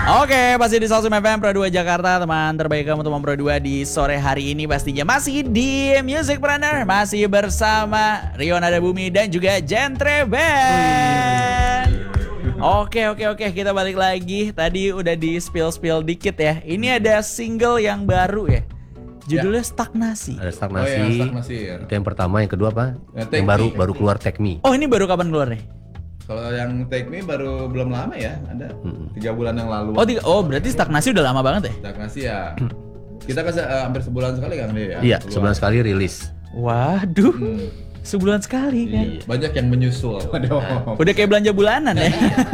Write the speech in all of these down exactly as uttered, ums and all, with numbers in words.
Oke, pasti di Salsum F M Pro dua Jakarta, teman terbaik kamu teman Pro dua di sore hari ini pastinya masih di Musicpreneur, masih bersama Rio Nada Bumi dan juga Gentre Band. Oke oke oke, kita balik lagi. Tadi udah di spill-spill dikit ya. Ini ada single yang baru ya. Judulnya ya. Stagnasi. Ada Stagnasi. Oh, ya, Stagnasi ya. Itu yang pertama, yang kedua apa? Ya, yang baru me. baru keluar Take Me. Oh, ini baru kapan keluar nih? Kalau yang Take Me baru belum lama ya, ada hmm. tiga bulan yang lalu. Oh, tiga, oh berarti Stagnasi udah lama banget ya? Stagnasi ya. Kita kan uh, hampir sebulan sekali kan dia ya? Iya, keluar. Sebulan sekali rilis. Waduh, hmm. sebulan sekali kan? Iya. Banyak yang menyusul. Nah, udah kayak belanja bulanan ya?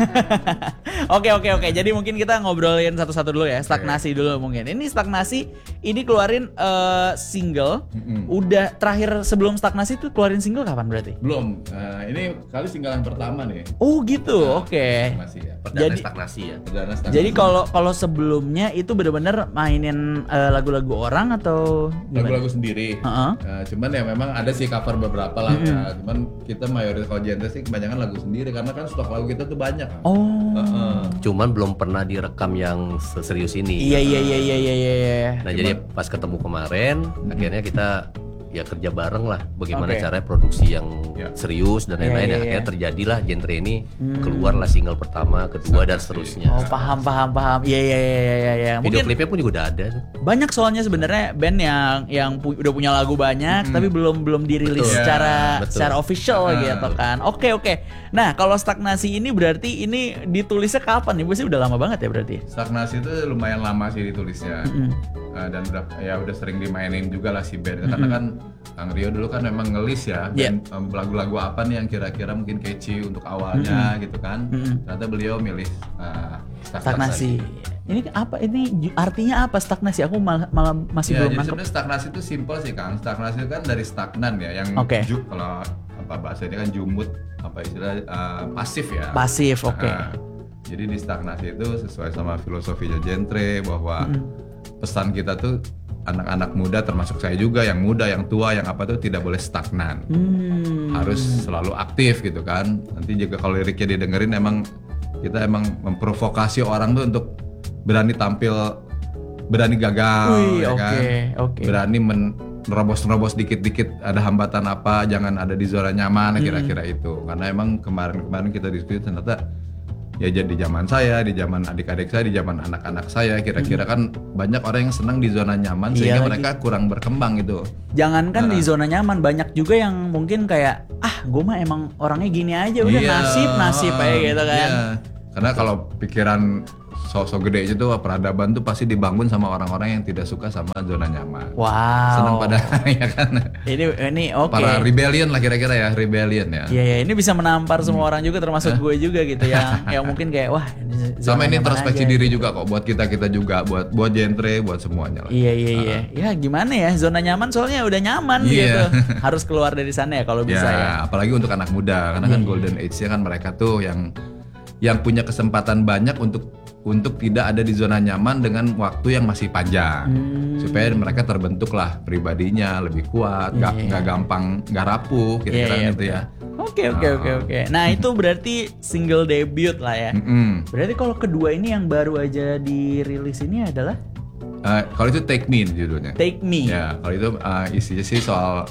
Oke oke oke, jadi mungkin kita ngobrolin satu-satu dulu ya. Stagnasi dulu mungkin. Ini Stagnasi, ini keluarin uh, single. Mm-hmm. Udah terakhir sebelum Stagnasi tuh keluarin single kapan berarti? Belum. Uh, ini kali single yang pertama nih. Oh gitu, nah, oke. Okay. Ya. Perdana jadi, Stagnasi ya. Perdana Stagnasi. Jadi kalau kalau sebelumnya itu benar-benar mainin uh, lagu-lagu orang atau gimana? Lagu-lagu sendiri. Uh-huh. Uh, cuman ya memang ada sih cover beberapa lah. Mm-hmm. Ya. Cuman kita mayoritas kalau genre sih kebanyakan lagu sendiri karena kan stok lagu kita tuh banyak. Kan? Oh. Uh-uh. Cuman belum pernah direkam yang serius ini. Iya iya iya iya iya iya. Nah, cuman, jadi pas ketemu kemarin, hmm. akhirnya kita ya kerja bareng lah bagaimana okay. caranya produksi yang yeah. serius dan lain-lain. Yeah, yeah, yeah. Akhirnya terjadilah genre ini, hmm. keluarlah single pertama, kedua dan seterusnya. Oh, paham paham paham. Iya iya iya iya iya. Video klipnya pun juga udah ada. Banyak soalnya sebenarnya band yang yang pu- udah punya lagu banyak hmm. tapi belum belum dirilis betul. secara yeah, secara official uh. gitu kan. Oke oke. Nah, kalau Stagnasi ini berarti ini ditulisnya kapan nih? Pasti udah lama banget ya berarti. Stagnasi itu lumayan lama sih ditulisnya. Mm-hmm. Uh, dan udah ya udah sering dimainin juga lah si band. Karena mm-hmm. kan Kang Rio dulu kan memang ngelis ya yeah. band, um, lagu-lagu apa nih yang kira-kira mungkin catchy untuk awalnya mm-hmm. gitu kan. Mm-hmm. Ternyata beliau milih uh, Stagnasi. Ini apa ini artinya apa Stagnasi? Aku malah, malah masih ya, belum nangkep. Sebenarnya Stagnasi itu simple sih Kang. Stagnasi itu kan dari stagnan ya, yang okay. juk kalau apa bahasa ini kan jumut, apa istilah uh, pasif ya. Pasif, oke. Okay. Nah, jadi di Stagnasi itu sesuai sama filosofinya Gentre bahwa mm-hmm. pesan kita tuh anak-anak muda termasuk saya juga yang muda, yang tua, yang apa tuh tidak boleh stagnan. Mm. Harus selalu aktif gitu kan. Nanti juga kalau liriknya didengerin emang kita emang memprovokasi orang tuh untuk berani tampil, berani gagal, Wih, ya okay, kan, okay. berani men- nerobos-nerobos dikit-dikit ada hambatan apa, jangan ada di zona nyaman, hmm. kira-kira itu. Karena emang kemarin-kemarin kita diskusi ternyata ya jadi zaman saya, di zaman adik-adik saya, di zaman anak-anak saya, kira-kira hmm. kan banyak orang yang senang di zona nyaman sehingga iya, mereka lagi. kurang berkembang gitu. Jangankan nah. di zona nyaman, banyak juga yang mungkin kayak ah, gue mah emang orangnya gini aja, udah iya, nasib nasib aja gitu kan. Iya. Karena kalau pikiran sosok gede itu peradaban tuh pasti dibangun sama orang-orang yang tidak suka sama zona nyaman. Wow. Senang pada ya kan. Ini ini oke. Okay. Para rebellion lah kira-kira ya, rebellion ya. Iya ya, ini bisa menampar semua hmm. orang juga termasuk gue juga gitu yang yang mungkin kayak wah. Sama ini introspeksi diri juga kok buat kita-kita juga, buat buat Gentre, buat semuanya lah. Iya iya iya. Uh. Ya gimana ya, zona nyaman soalnya udah nyaman yeah. gitu. Harus keluar dari sana ya kalau bisa ya. ya. Apalagi untuk anak muda karena yeah. kan golden age-nya kan mereka tuh yang yang punya kesempatan banyak untuk untuk tidak ada di zona nyaman dengan waktu yang masih panjang hmm. supaya mereka terbentuklah pribadinya lebih kuat, nggak yeah. nggak gampang nggak rapuh kira-kira yeah, yeah, gitu ya. Oke oke oke oke. Nah itu berarti single debut lah ya. Mm-hmm. Berarti kalau kedua ini yang baru aja dirilis ini adalah? Uh, kalau itu Take Me judulnya. Take Me. Ya kalau itu uh, isinya sih soal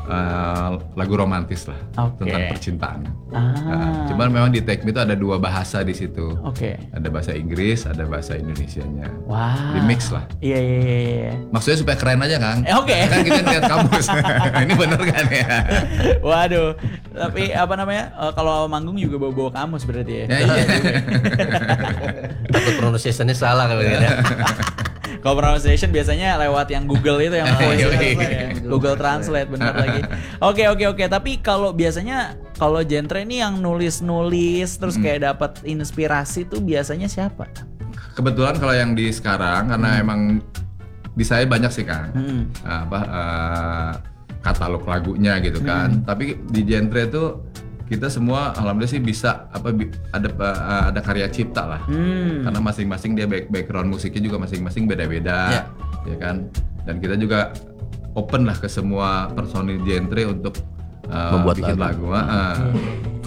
Uh, lagu romantis lah okay. tentang percintaan. Ah. Nah, cuman memang di Take Me itu ada dua bahasa di situ. Oke. Okay. Ada bahasa Inggris, ada bahasa Indonesianya. Wow. Di mix lah. Iya iya iya. Maksudnya supaya keren aja Kang. Eh, Oke. Okay. Kan kita lihat kamus. Ini bener kan ya? Waduh. Tapi apa namanya? Uh, kalau manggung juga bawa-bawa kamus berarti ya. Ya iya. Takut pronunciation-nya salah kalau gitu. Kalau pronunciation biasanya lewat yang Google itu yang voice ya. Google Translate benar lagi. Oke oke oke. Tapi kalau biasanya kalau Gentre ini yang nulis-nulis terus hmm. kayak dapat inspirasi tuh biasanya siapa? Kebetulan kalau yang di sekarang karena hmm. emang di saya banyak sih Kang. Hmm. Apa uh, katalog lagunya gitu kan. Hmm. Tapi di Gentre tuh kita semua alhamdulillah sih bisa apa ada ada karya cipta lah. Hmm. Karena masing-masing dia background musiknya juga masing-masing beda-beda, yeah. ya kan. Dan kita juga open lah ke semua personil Gentre untuk uh, membuat bikin lagu. lagu. Uh.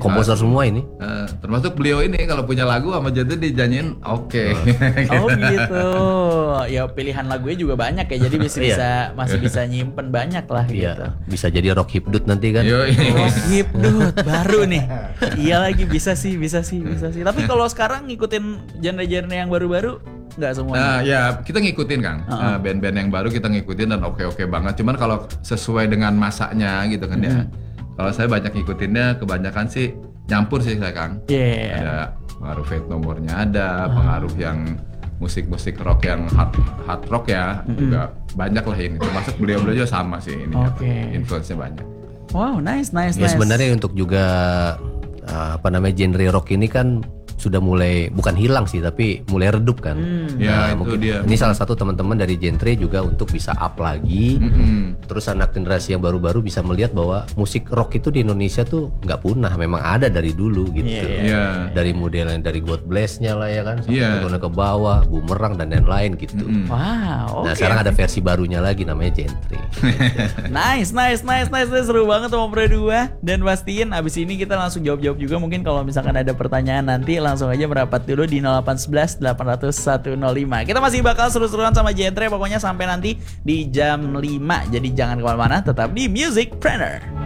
komposer semua ini. Eh, termasuk beliau ini kalau punya lagu sama Genre dijanjiin oke. Oh gitu. Ya pilihan lagunya juga banyak ya. Jadi bisa, bisa masih bisa nyimpen banyak lah gitu. Iya, bisa jadi rock hipdut nanti kan. Yo, Rock hipdut baru nih. Iya lagi bisa sih, bisa sih, bisa sih. Tapi kalau sekarang ngikutin genre-genre yang baru-baru nggak semuanya. Nah ya kita ngikutin Kang. Uh-uh. Nah, band-band yang baru kita ngikutin dan oke-oke banget. Cuman kalau sesuai dengan masanya gitu kan ya. Kalau saya banyak ngikutinnya kebanyakan sih nyampur sih saya Kang. Yeah. Ada pengaruh Fate No More-nya ada, pengaruh yang musik-musik rock yang hard, hard rock ya juga banyak lah ini. Termasuk beliau-beliau juga sama sih ini. Oke. Influence-nya banyak. Wow, nice, nice, Ya nice. sebenarnya untuk juga uh, apa namanya genre rock ini kan sudah mulai bukan hilang sih tapi mulai redup kan. Hmm. Ya, itu mungkin dia. ini salah satu teman-teman dari genre juga untuk bisa up lagi. Mm-mm. Terus anak generasi yang baru-baru bisa melihat bahwa musik rock itu di Indonesia tuh nggak punah, memang ada dari dulu gitu. Iya, iya. Iya. Dari modelnya dari God Bless-nya lah ya kan, sampai Iya. turunnya ke bawah, Bumerang dan lain-lain gitu. Mm-mm. Wow, oke. Nah sekarang ada versi barunya lagi namanya genre. Nice, nice, nice, nice, nice. Seru banget sama Pro dua. Dan pastiin abis ini kita langsung jawab-jawab juga. Mungkin kalau misalkan ada pertanyaan nanti langsung aja merapat dulu di nol delapan satu satu delapan nol nol satu nol lima. Kita masih bakal seru-seruan sama genre pokoknya sampai nanti di jam lima. Jadi jangan kemana-mana, tetap di Music Planner.